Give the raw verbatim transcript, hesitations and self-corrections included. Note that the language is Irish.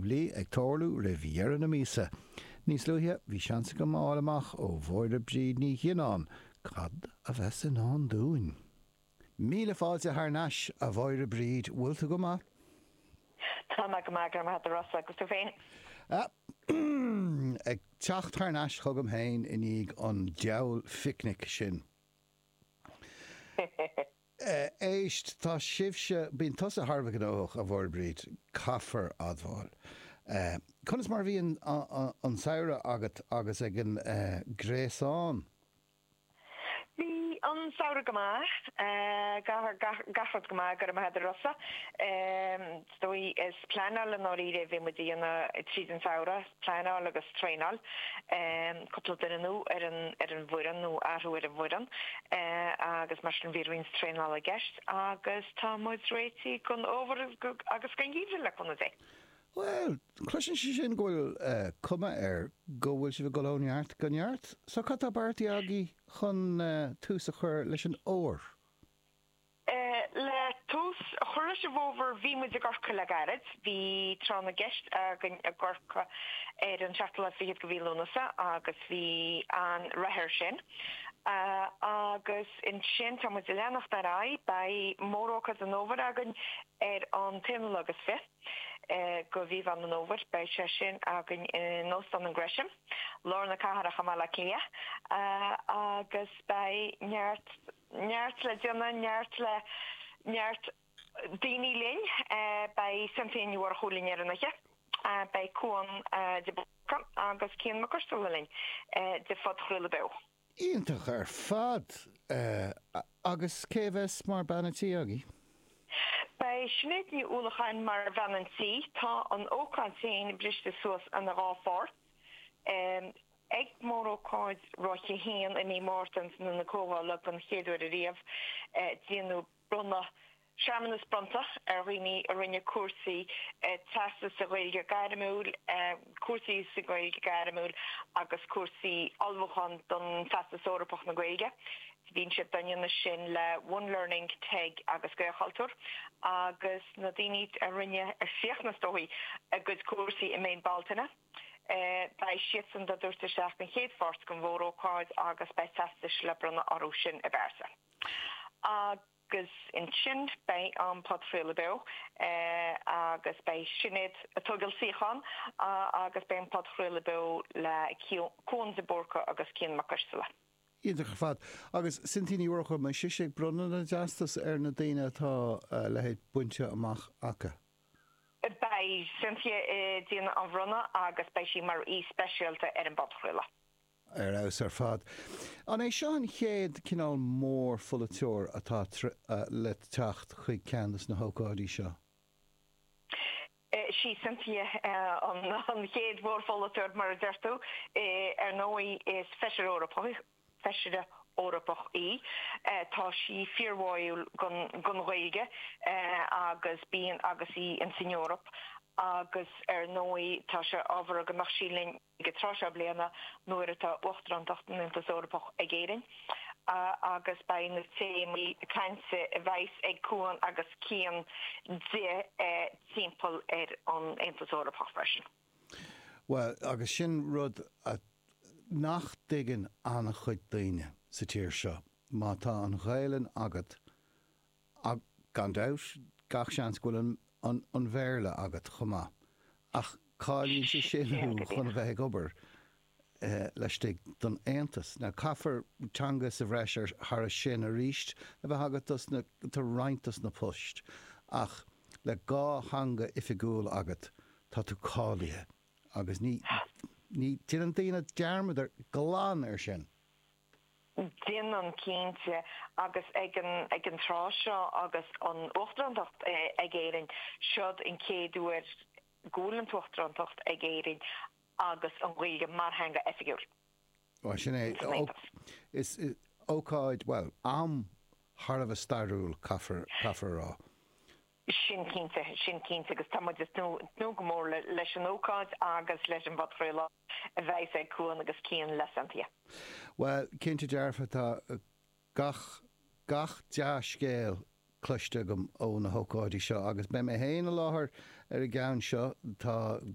poblí ag tórlú riviera na mísa. Níos luithe bhí seansa go málamach ó bhóire bríd ní chinán, cad a bheits in án dúin. Míle fáilte thar neis a bhóire bríd bhfuilta go má? Tá me go magra me a Rosa agus tú féin. Ag teacht thar neis chugam hain inig an deall picnic sin. Éist tá sibse bín tosa Harbh an óch a bhór bríd caffar adháil. Conas mar bhíon an saoire agat agus ag an gréasán? Bhí an saoire go má, gafad go má gur am head Rosa. Stoi is planál an áíre bhí mu díana tríd an saoire, planál agus tréinál. Couple den nó ar an bhuiran nó arú ar an bhuiran, agus mar an bhíhín tréinál a gceist, agus tá muid réití gon over agus gan gíomh le chuna dé. Well, cluisin si sin ghfuil cuma ar go bhfuil si bh golóneart ganneart, so cat a bartaí agaí chun tús a chur leis an óir? Le tús chuir se bhóver bhí mu a gorcha le garid, bhí tránna gceist a gorcha ar an chatla fiad go bhílúnasa agus bhí an rahir sin. Uh, agus in sin tá mu lenacht na rá bei móróchas an óver agan ar an téanú agus fi uh, go bhí an an óver bei se sin agan nóstan an Gresham, Lorna Cahara chamala clia, uh, agus bei neart neart le dionna neart le neart daoine linn uh, bei Santéinú ar chólín ar anaiche, uh, bei cuan uh, de boca agus cían ma costal linn uh, de fod chruile bew. Íontach ar fad uh, agus céhhes mar banatí agé? Bei snéad ní úlachain mar banatí tá an óchantín briste suas an ráfort. Um, ag móróáid roiche héan in í Martins na na cóhá le an chéadúir a riamh uh, díanú brunna Seamannas Branta ar riní a rinne cuasaí tasta sa ghaeilge garamúil, cuasaí sa ghaeilge garamúil agus cuasaí almhachan don tasta sórapach na ghaeilge. Bhín siad daine sin le One Learning Tag agus gaochaltúr agus na daoine a rinne ar fiachna stóí a gud cuasaí i main baltainna. Bei sian da dúirta seach na chéadfort gon bhóróáid agus bei tasta le brunna arú sin a bhersa. Agus in sin bei an potfriúla bew uh, agus bei sinid a tugil síchan uh, agus bei an potfriúla bew le cún de borca agus cían macastala. Íontach ar fad. Agus sintíní uorcha mai siise brunna na deastas ar na daine atá uh, lehéad buinte amach acha? Bei sintia uh, díana an bhrunna agus bei si mar í speisialta ar an potfriúla. Ar aus ar fad. An é seo an chéad cinál mór folatóir atá uh, le teacht chuig ceannas na hógáidí seo? Uh, sí sintia uh, an, an chéad mór folatóir mar a deirtú uh, ar nóí is feisiir Eorpach, feisiire Eorpach í, uh, tá sí fíormháil gon ghaeilge uh, agus bíon agus í in sin Eorp. agus ar nóí tá se ábhar go nach sílinn go trasha bliana nuair atá uachtarantacht in Eorpach a géirin agus bei na téimi cainse a bheis ag cuan agus cían de timppel ar an Eorpach freisin. Well, agus sin rud a nach diggin anna chuid daine sa tíir seo, má tá an ghéilen agat ag gan dás gach seans gúlan an an bhéirle agat chumá. Ach cáilíonn sé sinú chun bheith gobar uh, leis don Aontas. Na caafar teanga sa bhreis ar thar sin a ríist a bheith agatas na tá rointas na poist. Ach le gá hanga ifigúil agat tá tú cáilige agus ní ní tí an daine dearmad ar glán ar sin. Din an cínte agus ag an ag an tráseo agus an uachtarantacht ag éirin siod in céadúir gúlan tuachtarantacht ag éirin agus an ghaeilge mar hanga effigiúr. Well, sin é is ócáid, well, am Harvah starúil caafar rá. Sin cínte, sin cínte agus táid is nó go mór leis an ócáid agus leis an botfriúla a bheith ag cuan agus cían leis antia. Well, cinnte dearfa tá gach gach deas scéal cluiste gom ó na hócáidí seo agus be mé héana láthair ar a gceann seo tá